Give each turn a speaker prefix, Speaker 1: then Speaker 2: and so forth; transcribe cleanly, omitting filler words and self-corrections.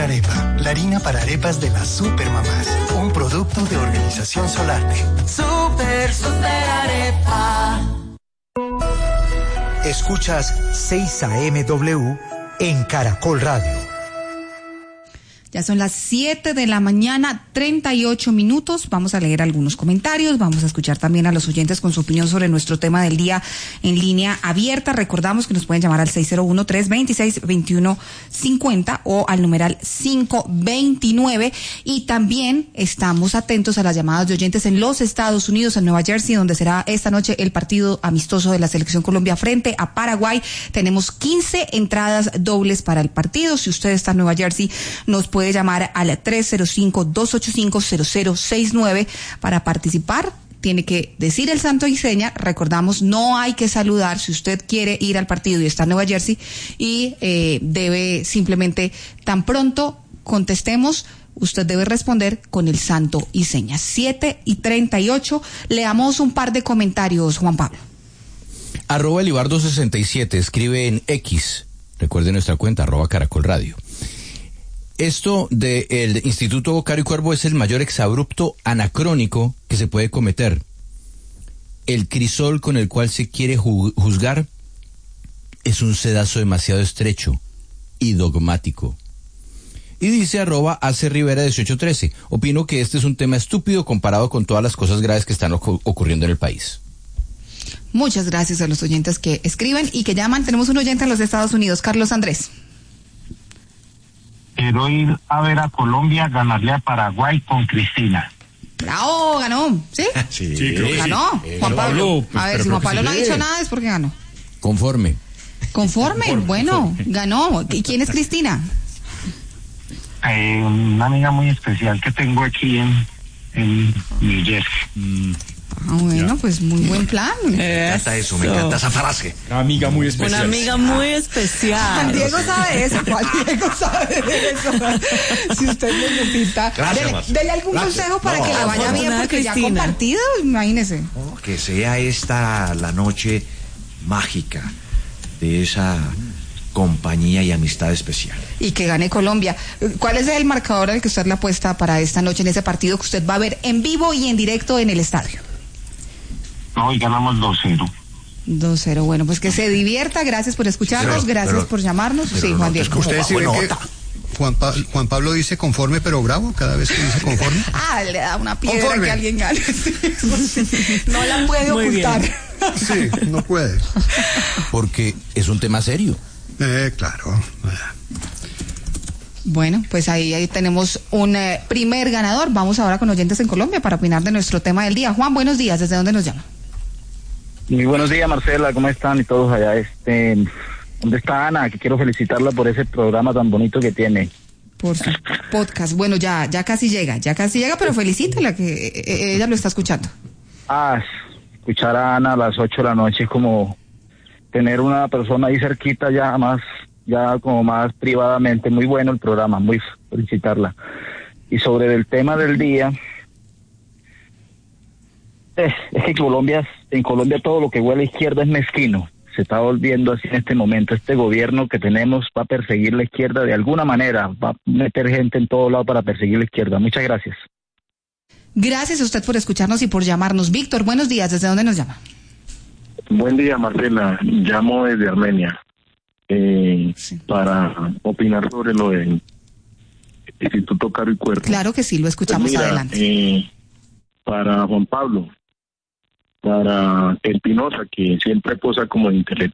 Speaker 1: Arepa, la harina para arepas de las supermamás. Un producto de Organización Solarte.
Speaker 2: Super Arepa.
Speaker 3: Escuchas 6 AM en Caracol Radio.
Speaker 4: Ya son las 7 de la mañana, 38 minutos. Vamos a leer algunos comentarios. Vamos a escuchar también a los oyentes con su opinión sobre nuestro tema del día en línea abierta. Recordamos que nos pueden llamar al 601-326-2150 o al numeral 529. Y también estamos atentos a las llamadas de oyentes en los Estados Unidos, en Nueva Jersey, donde será esta noche el partido amistoso de la Selección Colombia frente a Paraguay. Tenemos 15 entradas dobles para el partido. Si usted está en Nueva Jersey, nos puede llamar al 305-285-0069 para participar. Tiene que decir el santo y seña. Recordamos, no hay que saludar si usted quiere ir al partido y está en Nueva Jersey, y debe simplemente, tan pronto contestemos, usted debe responder con el santo y seña. 7:38. Leamos un par de comentarios, Juan Pablo.
Speaker 5: @Elibardo67 escribe en X. Recuerde nuestra cuenta, @Caracol Radio. Esto del Instituto Caro y Cuervo es el mayor exabrupto anacrónico que se puede cometer. El crisol con el cual se quiere juzgar es un sedazo demasiado estrecho y dogmático. Y dice @ACRivera1813, opino que este es un tema estúpido comparado con todas las cosas graves que están ocurriendo en el país.
Speaker 4: Muchas gracias a los oyentes que escriben y que llaman. Tenemos un oyente en los Estados Unidos, Carlos Andrés.
Speaker 6: Quiero ir a ver a Colombia ganarle a Paraguay con Cristina.
Speaker 4: ¡Bravo! ¿Ganó? ¿Sí?
Speaker 5: Sí,
Speaker 4: creo que ganó. Juan Pablo. A ver, si Juan Pablo no ha dicho nada es porque ganó.
Speaker 5: Conforme.
Speaker 4: Bueno, ganó. ¿Y quién es Cristina?
Speaker 6: Una amiga muy especial que tengo aquí en New Jersey.
Speaker 4: Bueno, pues muy buen plan.
Speaker 7: Me encanta eso, me encanta esa frase.
Speaker 8: Una amiga muy especial.
Speaker 7: Una amiga muy especial.
Speaker 4: Diego sabe eso, Juan Diego sabe de eso. Si usted necesita, dele algún consejo para que le vaya bien, porque ya ha compartido, imagínese.
Speaker 7: Oh, que sea esta la noche mágica de esa compañía y amistad especial.
Speaker 4: Y que gane Colombia. ¿Cuál es el marcador al que usted le apuesta para esta noche en ese partido que usted va a ver en vivo y en directo en el estadio?
Speaker 6: Hoy ganamos 2-0.
Speaker 4: 2-0. Bueno, pues que se divierta. Gracias por escucharnos, gracias por llamarnos. Sí, Juan Diego.
Speaker 9: Ustedes sí ven que Juan Pablo dice conforme pero bravo cada vez que dice conforme.
Speaker 4: Le da una piedra que alguien gane. No la puede ocultar.
Speaker 9: Sí, no puede.
Speaker 5: Porque es un tema serio.
Speaker 9: Claro.
Speaker 4: Bueno, pues ahí tenemos un primer ganador. Vamos ahora con oyentes en Colombia para opinar de nuestro tema del día. Juan, buenos días. ¿Desde dónde nos llama?
Speaker 6: Muy buenos días, Marcela. ¿Cómo están y todos allá? ¿Dónde está Ana? Que quiero felicitarla por ese programa tan bonito que tiene.
Speaker 4: Por su podcast. Bueno, ya casi llega, pero felicítela que ella lo está escuchando.
Speaker 6: Escuchar a Ana a las 8 de la noche es como tener una persona ahí cerquita ya como más privadamente. Muy bueno el programa, muy felicitarla. Y sobre el tema del día, es que en Colombia todo lo que huele a izquierda es mezquino. Se está volviendo así en este momento. Este gobierno que tenemos va a perseguir la izquierda de alguna manera, va a meter gente en todo lado para perseguir la izquierda. Muchas gracias.
Speaker 4: Gracias a usted por escucharnos y por llamarnos. Víctor, buenos días. ¿Desde dónde nos llama?
Speaker 6: Buen día, Marcela. Llamo desde Armenia para opinar sobre lo del Instituto Caro y Cuervo.
Speaker 4: Claro que sí, lo escuchamos. Pues adelante.
Speaker 6: Para Juan Pablo, para el Pinoza, que siempre posa como